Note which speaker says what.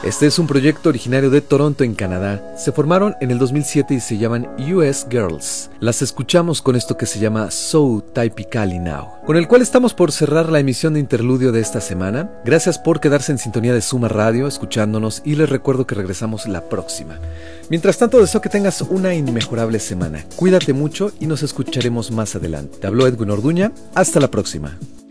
Speaker 1: Este es un proyecto originario de Toronto, en Canadá. Se formaron en el 2007 y se llaman US Girls. Las escuchamos con esto que se llama So Typically Now, con el cual estamos por cerrar la emisión de interludio de esta semana. Gracias por quedarse en sintonía de Suma Radio, escuchándonos, y les recuerdo que regresamos la próxima. Mientras tanto, deseo que tengas una inmejorable semana. Cuídate mucho y nos escucharemos más adelante. Te habló Edwin Orduña. Hasta la próxima.